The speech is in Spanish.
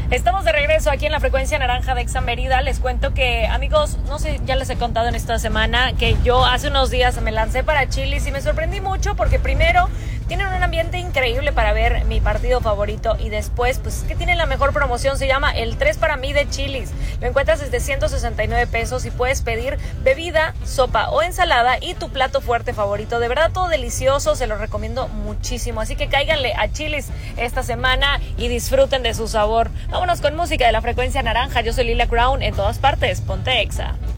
Estamos de regreso aquí en la frecuencia naranja de Exa Mérida. Les cuento que, amigos, no sé, ya les he contado en esta semana que yo hace unos días me lancé para Chili's y me sorprendí mucho porque primero tienen un ambiente increíble para ver mi partido favorito y después, pues, que tienen la mejor promoción, se llama el 3 para mí de Chili's. Lo encuentras desde 169 pesos y puedes pedir bebida, sopa o ensalada y tu plato fuerte favorito. De verdad, todo delicioso, se lo recomiendo muchísimo. Así que cáiganle a Chili's esta semana y disfruten de su sabor. Vámonos con música de la frecuencia naranja. Yo soy Lila Crown, en todas partes. Ponte Exa.